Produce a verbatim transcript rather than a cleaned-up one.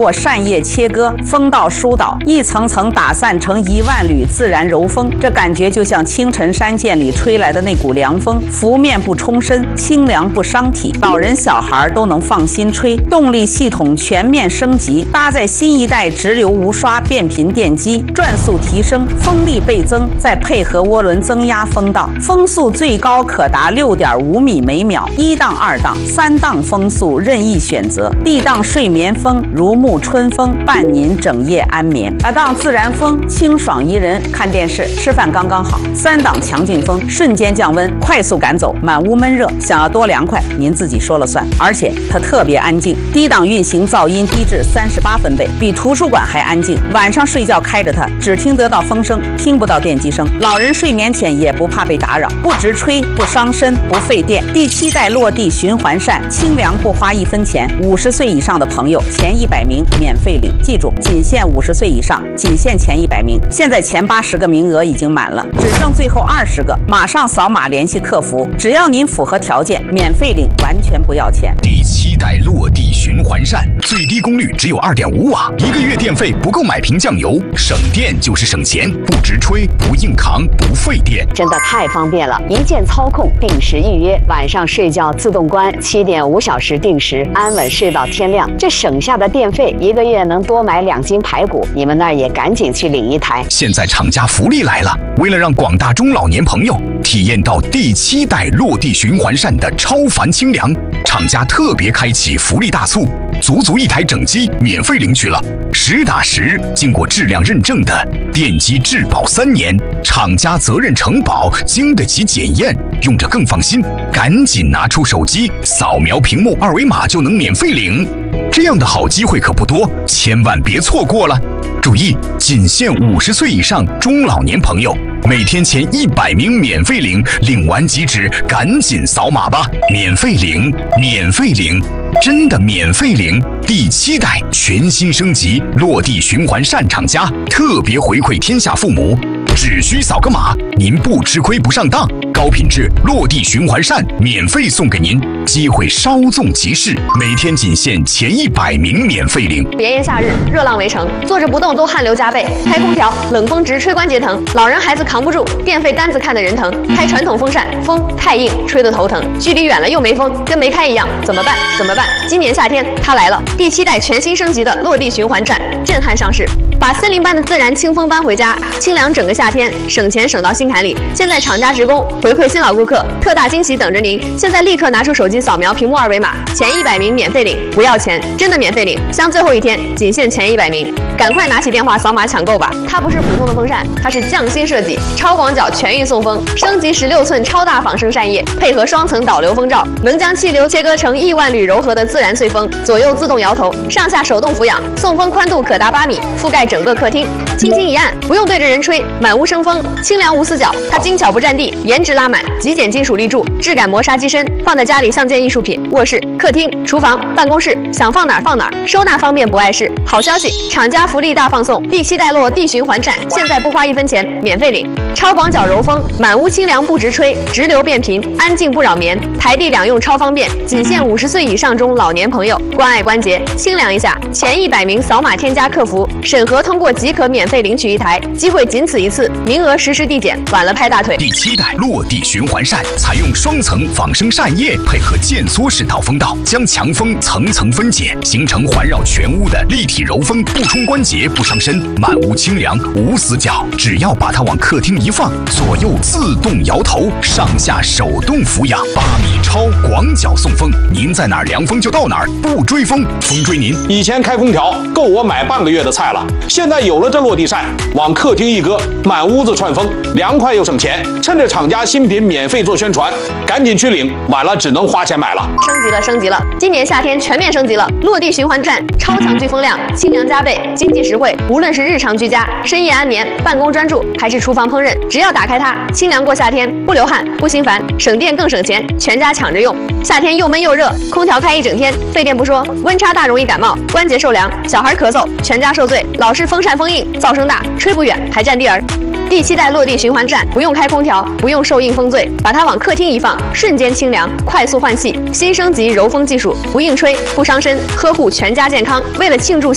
过扇叶切割，风到疏导，一层层打散成一万缕自然柔风。这感觉就像清晨山涧里吹来的那股凉风，拂面不冲身，清凉不伤体，老人小孩都能放心吹。动力系统全面升级，搭载新一代直流无刷变频电机，转速提升，风力倍增，再配合涡轮增压风道，风速最高可达 六点五米每秒，一档、二档、三档风速任意选择。D 档睡眠风，如沐春风，伴您整夜安眠。二档自然风，清爽宜人，看电视、吃饭刚刚好。三档强劲风，瞬间降温，快速赶走满屋闷热。想要多凉快，您自己说了算。而且它特别安静，低档运行噪音低至三十八分贝，比图书馆还安静。晚上睡觉开着它，只听得到风声，听不到电机声。老人睡眠前也不怕被打扰，不直吹，不伤身，不费电。第七代落地循环扇，清凉不花一分钱。五十岁以上的朋友，前一百名免费领。记住，仅限五十岁以上，仅限前一百名。现在前八十个名额已经满了，只剩最后二十个，马上扫码联系客服，只要您符合条件，免费领，完全不要钱。 第七代落地循环扇，最低功率只有 二点五瓦，一个月电费不够买瓶酱油，省电就是省钱，不直吹，不硬扛，不费电， 真的太方便了！一键操控，定时预约，晚上睡觉自动关，七点五小时定时，安稳睡到天亮。这省下的电费，一个月能多买两斤排骨。你们那儿也赶紧去领一台。 现在厂家福利来了，为了让广大中老年朋友体验到第七代落地循环扇的超凡清凉，厂家特别开启福利大促，足足一台整机免费领取了，实打实经过质量认证的电机质保三年，厂家责任承保，经得起检验，用着更放心。赶紧拿出手机，扫描屏幕二维码就能免费领。这样的好机会可不多，千万别错过了。注意，仅限五十岁以上中老年朋友，每天前一百名免费领，领完即止，赶紧扫码吧！免费领，免费领，真的免费领！第七代全新升级落地循环扇厂家特别回馈天下父母，只需扫个码，您不吃亏不上当，高品质落地循环扇免费送给您，机会稍纵即逝，每天仅限前一百名免费领。 炎炎夏日，热浪围城，坐着不动都汗流浃背，开空调冷风直吹关节疼，老人孩子扛不住，电费单子看得人疼。开传统风扇，风太硬，吹得头疼，距离远了又没风，跟没开一样，怎么办？怎么办？今年夏天它来了，第七代全新升级的落地循环扇震撼上市，把森林般的自然清风搬回家，清凉整个夏天，省钱省到心坎里。现在厂家职工回馈新老顾客，特大惊喜等着您！现在立刻拿出手机扫描屏幕二维码，前一百名免费领，不要钱，真的免费领，像最后一天，仅限前一百名，赶快拿起电话扫码抢购吧！它不是普通的风扇，它是匠心设计，超广角全域送风，升级十六寸超大仿生扇叶，配合双层导流风罩，能将气流切割成亿万缕柔和的自然碎风，左右自动摇头，上下手动俯仰，送风宽度可达八米，覆盖整个客厅，轻轻一按，不用对着人吹，满屋生风，清凉无死角。它精巧不占地，颜值拉满，极简金属立柱，质感磨砂机身，放在家里像件艺术品。卧室、客厅、厨房、办公室，想放哪儿放哪儿，收纳方便不碍事。好消息，厂家福利大放送，第七代落地循环扇，现在不花一分钱，免费领。超广角柔风，满屋清凉不直吹，直流变频，安静不扰眠，台地两用超方便，仅限五十岁以上中老年朋友，关爱关节，清凉一下。前一百名扫码添加客服，审核通过即可免费领取一台，机会仅此一次，名额实时递减，晚了拍大腿。 第七代落地循环扇采用双层仿生扇叶，配合渐缩式导风道，将强风层层分解，形成环绕全屋的立体柔风，不冲关节，不伤身，满屋清凉无死角。只要把它往客厅一放，左右自动摇头，上下手动俯仰，八米超广角送风，您在哪儿凉风就到哪儿，不追风，风追您。 以前开空调够我买半个月的菜了，现在有了这落地扇，往客厅一搁，满屋子串风，凉快又省钱。趁着厂家新品免费做宣传，赶紧去领，晚了只能花钱买了。 升级了，升级了！今年夏天全面升级了，落地循环扇，超强聚风量，清凉加倍，经济实惠。无论是日常居家、深夜安眠、办公专注，还是厨房烹饪，只要打开它，清凉过夏天，不流汗，不心烦，省电更省钱，全家抢着用。夏天又闷又热，空调开一整天，费电不说，温差大容易感冒，关节受凉，小孩咳嗽，全家受罪。老是风扇风硬，噪声大，吹不远，还占地儿。第七代落地循环扇，不用开空调，不用受硬风醉，把它往客厅一放，瞬间清凉，快速换气。新升级柔风技术，不硬吹，不伤身，呵护全家健康。为了庆祝